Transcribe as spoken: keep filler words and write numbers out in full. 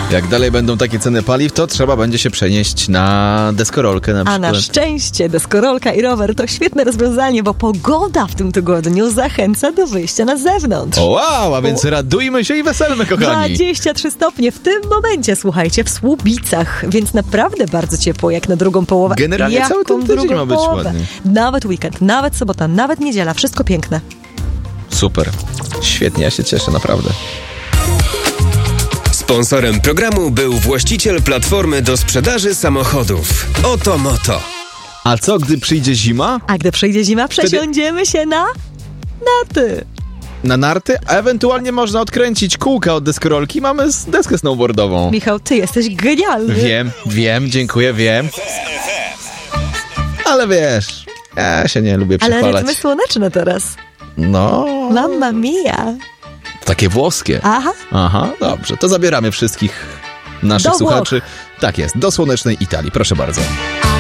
Jak dalej będą takie ceny paliw, to trzeba będzie się przenieść na deskorolkę na przykład. A na szczęście deskorolka i rower to świetne rozwiązanie, bo pogoda w tym tygodniu zachęca do wyjścia na zewnątrz. O wow, a więc radujmy się i weselmy, kochani. dwadzieścia trzy stopnie w tym momencie, słuchajcie, w Słubicach, więc naprawdę bardzo ciepło, jak na drugą połowę. Generalnie Jaką cały ten tydzień drugą ma być połowę? ładny. Nawet weekend, nawet sobota, nawet niedziela, wszystko piękne. Super. Świetnie, ja się cieszę, naprawdę. Sponsorem programu był właściciel platformy do sprzedaży samochodów Oto Moto. A co, gdy przyjdzie zima? A gdy przyjdzie zima, przesiądziemy się na narty. Na narty? A ewentualnie można odkręcić kółka od deskorolki. Mamy deskę snowboardową. Michał, ty jesteś genialny. Wiem, wiem, dziękuję, wiem. Ale wiesz, ja się nie lubię Ale przechwalać. rytmy słoneczne teraz. No, Mamma mia. takie włoskie. Aha. Aha, dobrze. To zabieramy wszystkich naszych Do Włoch. słuchaczy. Tak jest, do słonecznej Italii. Proszę bardzo.